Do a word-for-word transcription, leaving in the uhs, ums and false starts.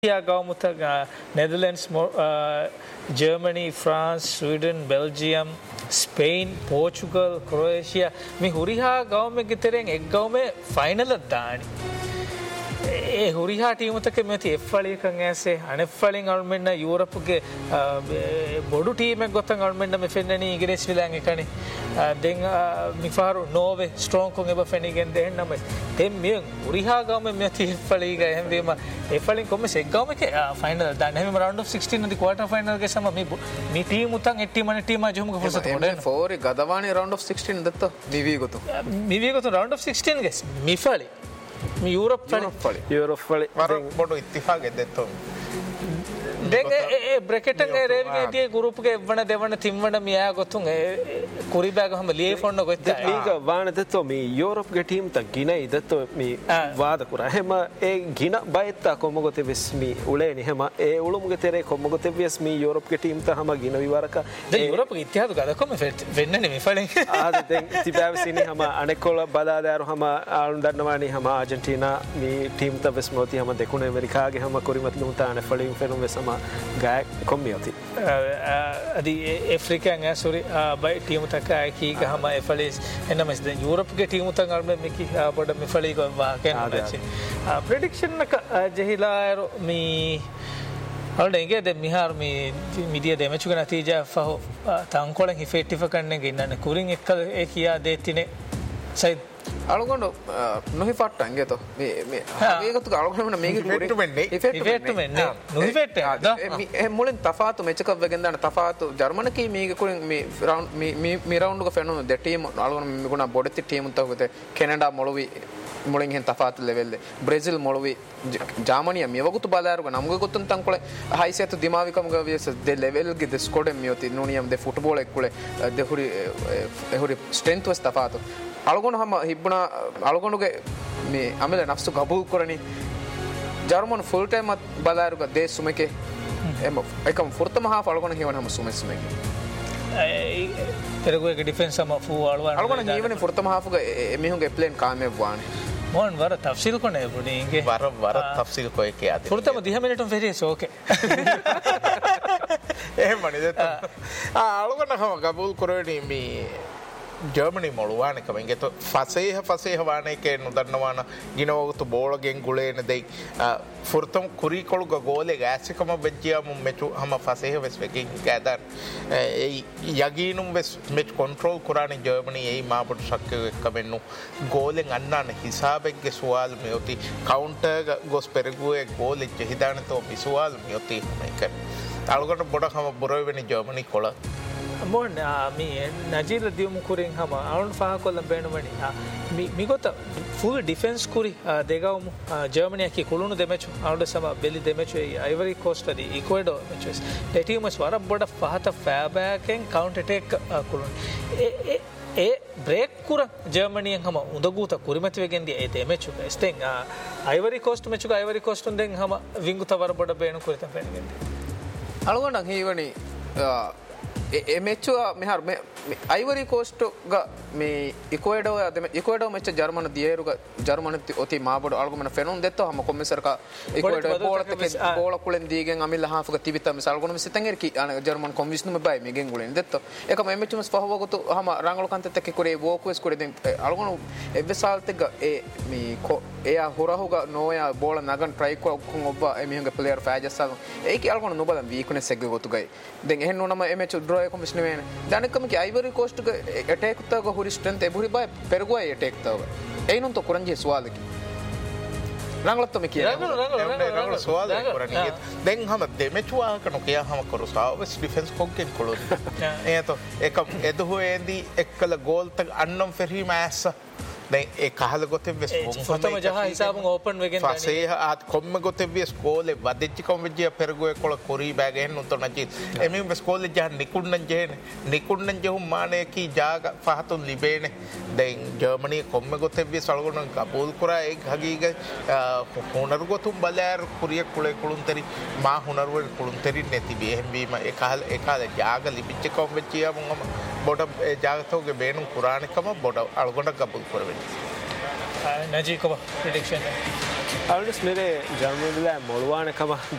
ගවමුත Netherlands Germany France Sweden Belgium Spain පෝර්චුගල් ක්‍රොේෂියා මේ හුරිහා ගවම ගෙතරෙන් එක් ගවම final දානි ඒ හුරිහා ටීමතක මෙති එෆ් වලිකන් ඇසේ අනෙෆ් වලින් අල්මෙන්න යුරෝප්ගේ බොඩු ටීම් එක ගොතන් අල්මෙන්න මෙ ෆෙන්නනි ඉංග්‍රීසි විලන් එකනි දෙන් මිෆාරු නෝවේ ස්ට්‍රෝං කොන් එබ ෆෙනිගෙන් දෙන්න නම දෙම් මිය හුරිහා ගවම මෙති එෆ් වලික එහෙම වීම එෆ් වලින් කොම්ම සෙක් ගවම එක ෆයිනල් දාන හැම round of sixteen the quarter final ಗೆ ಸಮ ಮಿ ಮಿ ಟೀಮ್ ಉತಂ ಎಟ್ಟಿ ಮನೆ ಟೀಮ್ ಅಜುಮ ಫುರ್ಸತ್ ಕೊಡೆ ಫೋರ್ ಗದವಾನಿ ರೌಂಡ್ ಆಫ್ ಸಿಕ್ಸ್ಟೀನ್ ದತ್ತ ಮಿವಿ ಗೊತ್ತು ಮಿವಿ ಗೊತ್ತು ರೌಂಡ್ ಆಫ್ ಸಿಕ್ಸ್ಟೀನ್ ಗೆ ಮಿಫಳಿ मी यूरोप फली यूरोप फली मारो बोडो इत्तिफाक देतो देख ए ब्रैकेट के रेल के दिए ग्रुप के वण देवण तिमवण मिया गोतुंग कुरी बैग हम लिए फोन नो गोत्ता लीग वाण देतो मी यूरोप के टीम त गिना इदतो मी वाद कुरा हेमा ए गिना बायता कोमगोते विस मी उलेनी हेमा ए उळुमुगे तेरे कोमगोते विस मी यूरोप के टीम त हम गिना विवारक दे यूरोप के इतिहास गदा कोम वेन्नने मी फलें ආද දැන් තිබෑවසිනි හැම අනෙකොල බදාදාරු හැම ආලුන් දන්නවානි හැම ආජන්ටිනා මේ ටීම් ත වෙස් මොති හැම දෙකුණ ඇමරිකාගේ හැම කොරිමත් ලුන්තාන ෆලින් ෆෙනුම් වෙසම गाय කොම්මියති අදි ඇෆ්‍රිකන් ඇසොරි බයි ටීම් තක කී ගහම එෆලිස් එනමස් දැන් යුරෝප් ගේ ටීම් තක අල්ම මෙකි පොඩ මෙෆලි කො වාකෙන් ආදචි ප්‍රෙඩික්ෂන් එක ජහිලා මී හොල්ඩෙන්ගේ දැන් මිහාර මේ මීඩියා දෙමචුක නතිජා ෆහෝ තංකොලෙන් හිෆෙටිෆ කන්නේ ගින්නන කුරින් එක්ක ඒ කියා දෙතිනේ සයිද් අලුගොඬ නොහි පට්ට අංගෙතෝ මේ මේ ඒකතු අලුගොඬ මේක ඉෆෙක්ට් වෙන්නේ ඉෆෙක්ට් වෙන්නේ නොහි ෆෙක්ට් ඒ මුලින් තෆාතු මෙච් එකක් වෙගෙන් දාන තෆාතු ජර්මන කී මේක කුරින් මේ රවුන්ඩ් මේ මේ රවුන්ඩ් එක ෆෙනෝ දෙ ටීම් අලුගොඬ මේගොණ බොඩති ටීම් උතවත කැනඩා මොළවි මුලින් hen තෆාතු ලෙවල් බ්‍රේසිල් මොළවි ජර්මනිය මේ වගුතු බලාරුග නමුග ගොතුන් තංකොල හයිසෙත් දිමාවිකම ගවියස දෙ ලෙවල් ගේ ද ස්කොඩ් මියොති නෝනියම් දෙ ෆුට්බෝල් එක්කුලේ දෙ හුරි එහුරි ස්ට්‍රෙන්ත් වස් තෆාතු අලුගොඬ හැම හිබ්බුණා අලුගොඬගේ මේ අමෙල නෆ්සු ගබූ කරණි ජර්මන් ෆුල් ටයිම් බලාරුග දේ සුමකේ එම එකම ෆුර්තම හා අලුගොඬ හිවන හැම සුමෙ සුමකේ පෙරගුවේගේ ඩිෆෙන්ස් සම ෆූ අලුගොඬ අලුගොඬ ජීවනේ ෆුර්තම හාෆුග එමිහුගේ ප්ලේන් කාමේ වානේ मोहन वर तफसील को नहीं बुनी इंगे वर वर तफसील को एक याद फुर्ता में दिहा मिनट में फेरी सोके ए मनी देता आ අලුගොඬ हम कबूल करोनी मी ජර්මනි මොළුවාන කමෙන්ගේ તો ෆසේහ ෆසේහ වානේකේ නොදන්නවාන ගිනවගතු බෝලගෙන් ගුලේන දෙයි ෆුර්තම් කුරිකොළු ගෝලේ ගෑසිකම වෙජ්ජියා මුම් මෙචු හම ෆසේහ වෙස් වෙකින් ගෑදන් ඒ යගීනුම් වෙස් මෙච් කොන්ට්‍රෝල් කුරානි ජර්මනි ඒ මාබට ශක්්‍ය එක්කමෙන්නු ගෝලෙන් අන්නාන හිසාබෙක්ගේ සුවාල් මෙයොති කවුන්ටර් ගොස් පෙරගුවේ ගෝලෙ ජහිදානතෝ මිසුවාල් මෙයොති මේක අලුගොඬ බොඩ හම බොරොයි වෙනි ජර්මනි කොළ මොන් මේ නජීර දියුම් කුරින් හම අරුන් ෆහ කොල්ලම් බේනුමනි මි මිගොත ෆුල් ඩිෆෙන්ස් කුරි දෙගවමු ජර්මනිය කි කුළුණු දෙමෙචු අරුඩ සම බෙලි දෙමෙචු ಐವರಿ ಕೋಸ್ಟ್ ದಿ ඉක්වඩෝ මෙචුස් දෙටියමස් වර බොඩ ෆහත ෆෑබෑකෙන් කවුන්ටර් අටැක් කුළුණු ඒ ඒ බ්‍රේක් කුර ජර්මනියෙන් හම උදගූත කුරිමති වෙගෙන්දී ඒ දෙමෙචු ස්තෙන් ಐವರಿ ಕೋಸ್ಟ್ මෙචුක ಐವರಿ ಕೋಸ್ಟ್ දෙන් හම විංගුත වර බොඩ බේනු කුරිත ෆෙනිගෙන්දී අලුගොඬ හේවනි ए मेचु मेहर मे ಐವರಿ ಕೋಸ್ಟ್ ಗ ಮೇ ಇಕ್ವೆಡೋ ಅದೆ ಇಕ್ವೆಡೋ ಮೆಚ ಜರ್ಮನ್ ದಿಯರು ಗ ಜರ್ಮನ್ ಒತಿ ಮಾಬಡು ಅಲ್ಗೊಮನ ಫೆನೋನ್ ದೆತ್ತೋ ಹಮ ಕೊಮ್ಮೆಸರ್ ಕ ಇಕ್ವೆಡೋ ಬೋಳತ ಕೆ ಬೋಳ ಕುಳೆನ್ ದಿಗೆನ್ ಅಮಿಲ್ಲ ಹಾಫ್ ಗ ತಿಬಿತ ಮಿಸ ಅಲ್ಗೊನ ಮಿಸ ತಂಗರ್ ಕಿ ಜರ್ಮನ್ ಕೊಮ್ವಿಸ್ನು ಮೆ ಬೈ ಮೆಗೆನ್ ಗುಳೆನ್ ದೆತ್ತೋ ಏಕ ಮೆ ಮೆಚು ಮಸ್ ಫಹವಗತು ಹಮ ರಂಗಳು ಕಂತೆ ತಕ್ಕೆ ಕುರೆ ವೋಕ್ವೆಸ್ ಕುರೆ ದೆನ್ ಅಲ್ಗೊನ ಎವ್ವೆಸಾಲ್ತೆ ಗ ಎ ಮಿ ಕೊ ಎ ಆ ಹೊರಹು ಗ ನೋಯ ಬೋಳ ನಗನ್ ಟ್ರೈ ಕೊ ಒಬ್ಬ ಎ ಮಿಹಂಗ ಪ್ಲೇಯರ್ ಫ್ಯಾಜಸಲ್ ಏಕಿ ಅಲ್ಗೊನ ನುಬಲ ವೀಕ್ನೆಸ್ ಎಗ್ಗೆ ಗೊತ್ತು ಗೈ then ಎಹನ್ ನೋನಮ A ಮೆಚು draw A ಕೊಮ್ವಿಸ್ನು ವೇನೆ ದನಕಮ Ki ivory coast ಗ अटैक तक हुरी स्ट्रेंथ एबुरी बाय पेरगुआय अटैक तक एनुन तो कुरंजे सवाल की रंगलत में किया रंगल रंगल रंगल सवाल कुरंगे देन हम देमेचुआ कनो किया हम करो सावस डिफेंस कोके कोलो ए तो एक एदु होएंदी एकल गोल तक अन्नम फेरी मैस දැන් ඒ කහල ගොතේ වෙස් ෆොතම ජහ හිසාබුන් ඕපන් වෙගෙන් දැන් ෆසේ ආත් කොම්ම ගොතේ වෙස් කෝලේ වදෙච්චි කොම් වෙජ්ජිය පෙරගුවේ කොල කොරි බෑග එන්න උතන ජී එමින් වෙස් කෝලේ ජහ නිකුන්නන් ජේන නිකුන්නන් ජහු මානේ කී ජාග ෆහතුන් ලිබේනේ දැන් ජර්මනි කොම්ම ගොතේ වෙස් අලගොන කබූල් කරා ඒ හගීග හොනර් ගොතුම් බලෑර් කුරිය කුලේ කුළුන්තරි මා හොනර් වෙල් කුළුන්තරි නැති බේ හැම්බීම ඒ කහල ඒ කාල ජාග ලිබිච්ච කොම් වෙජ්ජිය මොම බොඩ ඒ ජාගතෝගේ බේනුම් කුරානිකම බොඩ අලගොන කබූල් කරවෙන්නේ नजी को प्रेडिक्शन है आल्डस मेरे जर्मनी मोलवाने कमा